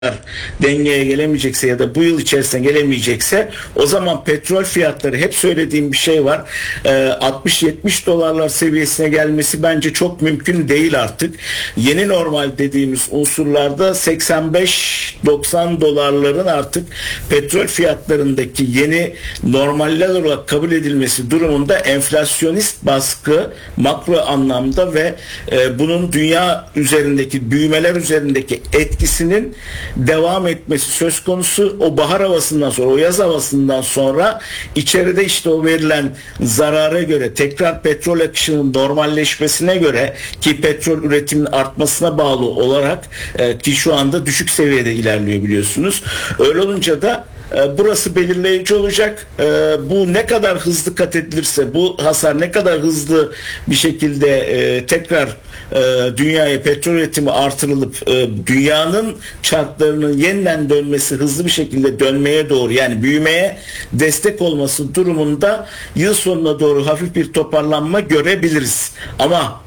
dengeye gelemeyecekse ya da bu yıl içerisinde gelemeyecekse, o zaman petrol fiyatları, hep söylediğim bir şey var, 60-70 dolarlar seviyesine gelmesi bence çok mümkün değil artık. Yeni normal dediğimiz unsurlarda 85-90 dolarların artık petrol fiyatlarındaki yeni normaller olarak kabul edilmesi durumunda enflasyonist baskı makro anlamda ve bunun dünya üzerindeki büyümeler üzerindeki etkisinin devam etmesi söz konusu. O bahar havasından sonra, o yaz havasından sonra içeride işte o verilen zarara göre, tekrar petrol akışının normalleşmesine göre, ki petrol üretiminin artmasına bağlı olarak ki şu anda düşük seviyede ilerliyor biliyorsunuz. Öyle olunca da burası belirleyici olacak. Bu ne kadar hızlı kat edilirse, bu hasar ne kadar hızlı bir şekilde tekrar dünyaya petrol üretimi artırılıp dünyanın çarklarının yeniden dönmesi, hızlı bir şekilde dönmeye doğru, yani büyümeye destek olması durumunda yıl sonuna doğru hafif bir toparlanma görebiliriz. Ama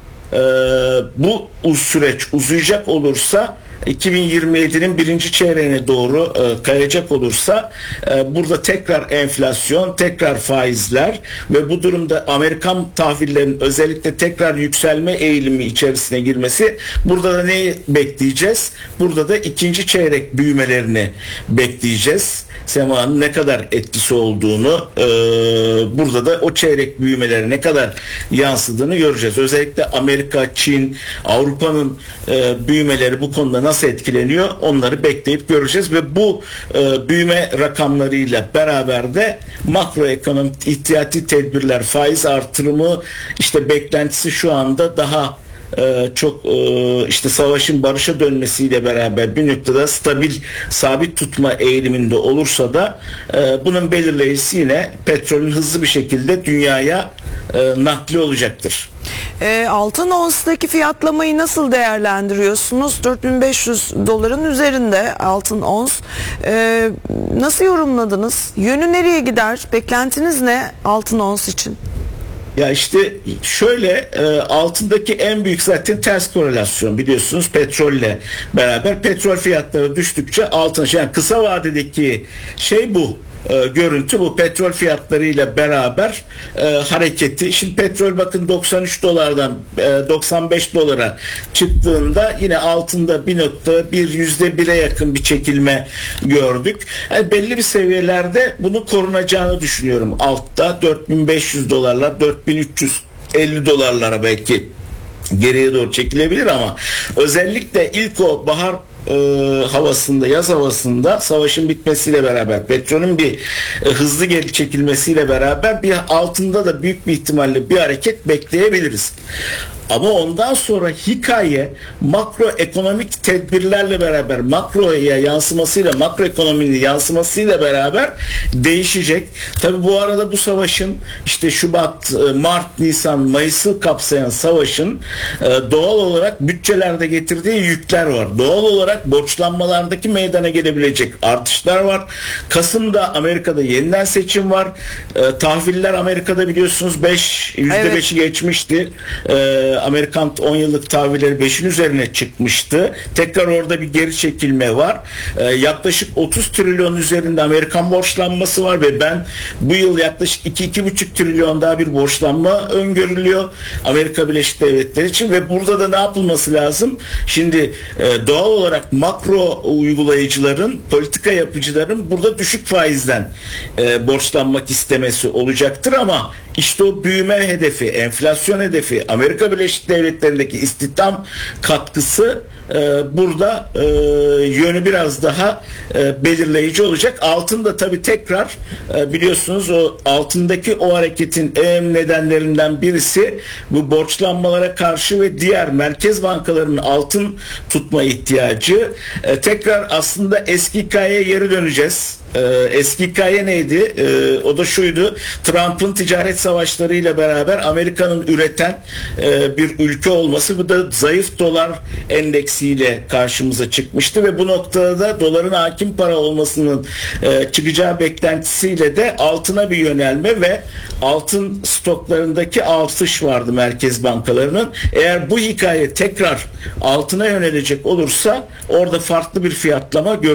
bu süreç uzayacak olursa, 2027'nin birinci çeyreğine doğru kayacak olursa, burada tekrar enflasyon, tekrar faizler ve bu durumda Amerikan tahvillerinin özellikle tekrar yükselme eğilimi içerisine girmesi, burada da neyi bekleyeceğiz? Burada da ikinci çeyrek büyümelerini bekleyeceğiz. Sema'nın ne kadar etkisi olduğunu, burada da o çeyrek büyümelere ne kadar yansıdığını göreceğiz. Özellikle Amerika, Çin, Avrupa'nın büyümeleri bu konuda nasıl etkileniyor, onları bekleyip göreceğiz ve bu büyüme rakamlarıyla beraber de makroekonomik ihtiyati tedbirler, faiz artırımı işte beklentisi şu anda daha çok işte savaşın barışa dönmesiyle beraber bir noktada stabil, sabit tutma eğiliminde olursa da bunun belirleyicisi yine petrolün hızlı bir şekilde dünyaya nakli olacaktır. Altın ons'taki fiyatlamayı nasıl değerlendiriyorsunuz? 4500 doların üzerinde altın ons. Nasıl yorumladınız? Yönü nereye gider? Beklentiniz ne altın ons için? Ya işte şöyle, altındaki en büyük zaten ters korelasyon biliyorsunuz petrolle beraber. Petrol fiyatları düştükçe altın, yani kısa vadedeki şey bu. Görüntü bu, petrol fiyatlarıyla beraber hareketi. Şimdi petrol bakın 93 dolardan 95 dolara çıktığında yine altında bir nokta, bir %1'e yakın bir çekilme gördük. Yani belli bir seviyelerde bunu korunacağını düşünüyorum. Altta 4500 dolarlar, 4350 dolarlara belki geriye doğru çekilebilir ama özellikle ilk o bahar havasında, yaz havasında, savaşın bitmesiyle beraber, petrolün bir hızlı geri çekilmesiyle beraber bir altında da büyük bir ihtimalle bir hareket bekleyebiliriz. Ama ondan sonra hikaye makroekonomik tedbirlerle beraber, makroya yansımasıyla, makroekonominin yansımasıyla beraber değişecek. Tabi bu arada bu savaşın işte Şubat, Mart, Nisan, Mayıs'ı kapsayan savaşın doğal olarak bütçelerde getirdiği yükler var. Doğal olarak borçlanmalardaki meydana gelebilecek artışlar var. Kasım'da Amerika'da yeniden seçim var. Tahviller Amerika'da biliyorsunuz %5'i geçmişti. Amerikan 10 yıllık tahvilleri 5'in üzerine çıkmıştı. Tekrar orada bir geri çekilme var. Yaklaşık 30 trilyon üzerinde Amerikan borçlanması var ve ben bu yıl yaklaşık 2-2,5 trilyon daha bir borçlanma öngörülüyor Amerika Birleşik Devletleri için ve burada da ne yapılması lazım? Şimdi doğal olarak makro uygulayıcıların, politika yapıcıların burada düşük faizden borçlanmak istemesi olacaktır ama işte o büyüme hedefi, enflasyon hedefi, Amerika Birleşik Devletleri'ndeki istihdam katkısı burada yönü biraz daha belirleyici olacak. Altın da tabii tekrar biliyorsunuz o altındaki o hareketin en nedenlerinden birisi bu borçlanmalara karşı ve diğer merkez bankalarının altın tutma ihtiyacı. Tekrar aslında eski hikayeye geri döneceğiz. Eski hikaye neydi? O da şuydu. Trump'ın ticaret savaşlarıyla beraber Amerika'nın üreten bir ülke olması, bu da zayıf dolar endeksiyle karşımıza çıkmıştı ve bu noktada da doların hakim para olmasının çıkacağı beklentisiyle de altına bir yönelme ve altın stoklarındaki artış vardı merkez bankalarının. Eğer bu hikaye tekrar altına yönelecek olursa orada farklı bir fiyatlama